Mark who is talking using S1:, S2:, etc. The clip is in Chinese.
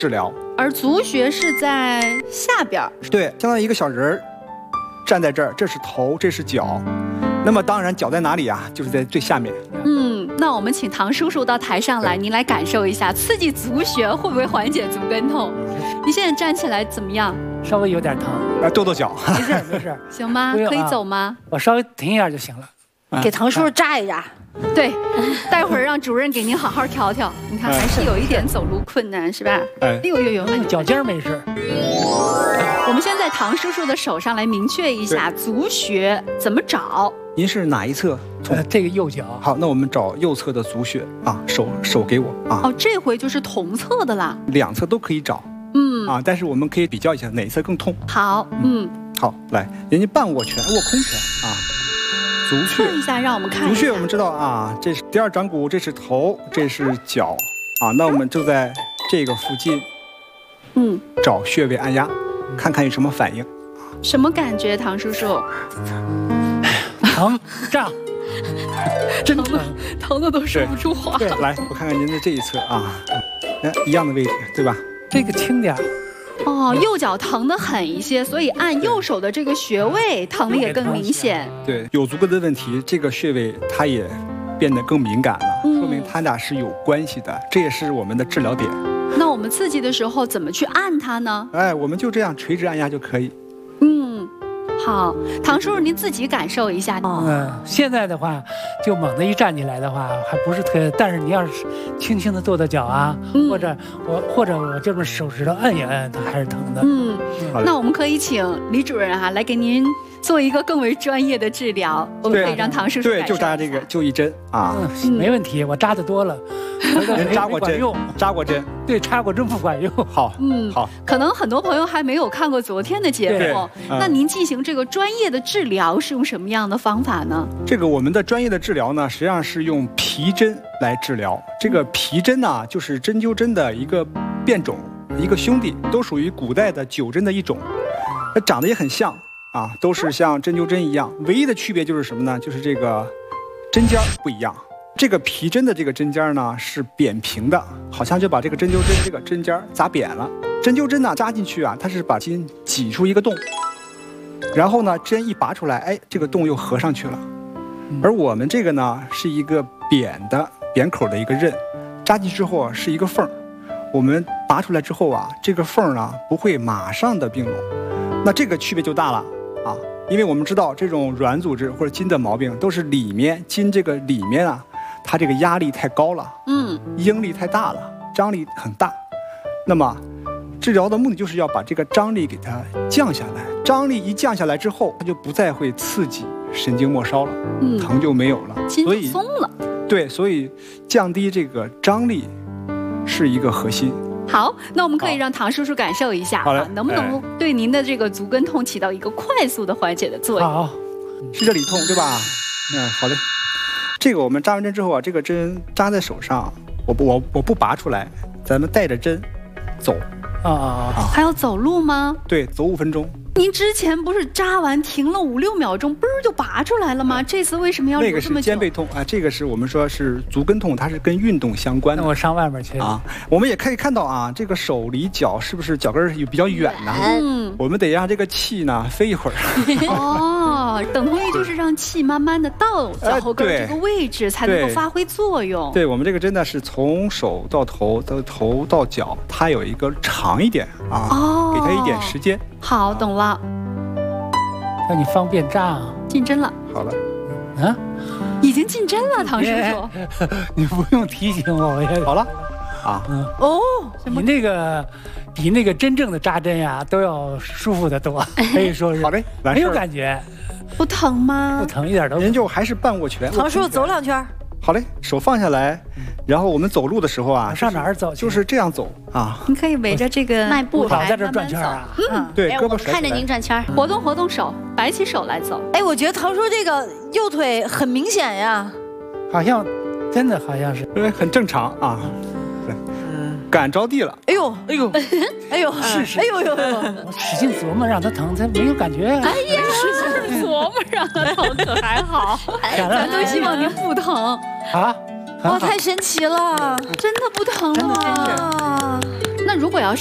S1: 治疗。
S2: 而足穴是在下边。
S1: 对，相当于一个小人儿站在这儿，这是头，这是脚。那么当然脚在哪里啊？就是在最下面。
S2: 那我们请唐叔叔到台上来，您来感受一下，刺激足穴会不会缓解足跟痛？你现在站起来怎么样？
S3: 稍微有点疼。
S1: 跺跺脚。
S3: 没事没事。
S2: 行吗？可以走吗？
S3: 我稍微停一下就行了。
S4: 给唐叔叔扎一扎。
S2: 对，待会儿让主任给您好好调调。你看还是有一点走路困难，是吧？有，
S3: 脚尖没事。
S2: 我们先在唐叔叔的手上来明确一下足穴怎么找。
S1: 您是哪一侧？
S3: 这个右脚。
S1: 好，那我们找右侧的足穴啊，手给我啊。
S2: 哦，这回就是同侧的啦。
S1: 两侧都可以找。但是我们可以比较一下哪一侧更痛。
S2: 好，
S1: 好，来，人家半握拳、握空拳啊。足穴
S2: 看一下，让我们看一下。
S1: 足穴我们知道啊，这是第二掌骨，这是头，这是脚啊。那我们就在这个附近，找穴位按压，看看有什么反应。
S2: 什么感觉，唐叔叔？
S3: 疼，胀，
S2: 真疼的都说不出话。
S1: 来，我看看您的这一侧啊，一样的位置，对吧？
S3: 这个轻点。
S2: 哦，右脚疼得狠一些，所以按右手的这个穴位疼的也更明显。
S1: 对，有足跟的问题，这个穴位它也变得更敏感了，说明它俩是有关系的，这也是我们的治疗点。
S2: 那我们刺激的时候怎么去按它呢？
S1: 我们就这样垂直按压就可以。
S2: 好，唐叔叔您自己感受一下。
S3: 现在的话，就猛地一站起来的话，还不是特，但是你要是轻轻的跺跺脚啊，或者我这么手指头摁一摁，它还是疼的。
S2: 那我们可以请李主任来给您做一个更为专业的治疗。我们可以让唐叔叔
S1: 对，就扎这个，就一针啊。
S3: 没问题，我扎的多了。
S1: 人扎过针，扎过针，
S3: 对，插过针不管用。
S1: 好，好。
S2: 可能很多朋友还没有看过昨天的节目，那您进行这个专业的治疗是用什么样的方法呢？
S1: 这个我们的专业的治疗呢，实际上是用皮针来治疗。这个皮针呢，就是针灸针的一个变种，一个兄弟，都属于古代的九针的一种，长得也很像啊，都是像针灸针一样，唯一的区别就是什么呢？就是这个针尖不一样。这个皮针的这个针尖呢是扁平的，好像就把这个针灸针这个针尖砸扁了。针灸针呢扎进去啊，它是把筋挤出一个洞，然后呢针一拔出来，这个洞又合上去了。而我们这个呢是一个扁口的一个刃，扎进去之后啊是一个缝，我们拔出来之后啊，这个缝呢不会马上的并拢，那这个区别就大了啊。因为我们知道这种软组织或者筋的毛病都是里面筋这个里面啊，它这个压力太高了，应力太大了，张力很大。那么治疗的目的就是要把这个张力给它降下来，张力一降下来之后，它就不再会刺激神经末梢了，疼就没有了，
S2: 筋就松了。
S1: 对，所以降低这个张力是一个核心。
S2: 好，那我们可以让唐叔叔感受一下，能不能对您的这个足跟痛起到一个快速的缓解的作用？
S3: 好，
S1: 是这里痛对吧？好嘞。这个我们扎完针之后啊，这个针扎在手上，我不拔出来，咱们带着针走。
S2: 还要走路吗？
S1: 对，走5分钟。
S2: 您之前不是扎完停了5、6秒钟，嘣儿就拔出来了吗？这次为什么要留这么久？
S1: 那个是肩背痛啊，这个是我们说是足跟痛，它是跟运动相关的。
S3: 那我上外面去
S1: 啊。我们也可以看到啊，这个手离脚是不是脚跟比较远呢？我们得让这个气呢飞一会
S2: 儿。等同于就是让气慢慢的到脚后跟这个位置，才能够发挥作用。
S1: 对，我们这个针呢是从手到头，头到脚，它有一个长一点啊，给它一点时间。
S2: 好，懂了。
S3: 让你方便扎啊。
S2: 进针了。
S1: 好了。
S2: 已经进针了，唐叔叔。
S3: 你不用提醒我，我也
S1: 好了。
S3: 你那个比那个真正的扎针呀都要舒服得多，可以说是。
S1: 好嘞，
S3: 没有感觉。
S2: 不疼吗？
S3: 不疼，一点都不疼。
S1: 您就还是半握拳。
S4: 唐叔叔走2圈。
S1: 好嘞，手放下来，然后我们走路的时候啊，
S3: 上哪儿走？
S1: 就是这样走啊。
S2: 你可以围着这个
S4: 迈步
S3: 老在这转圈啊。
S1: 对，胳膊甩起来。
S4: 看着您转圈，
S2: 活动活动手，摆起手来走。
S4: 我觉得唐叔这个右腿很明显呀。
S3: 好像，真的好像是。
S1: 很正常啊。感着地了。
S4: 是。
S3: 我使劲琢磨让他疼，他没有感觉。
S2: 使劲琢磨让他疼，可还好。咱都希望您不疼。
S3: 啊？
S4: 哇，太神奇了，
S2: 真的不疼吗？ 那如果要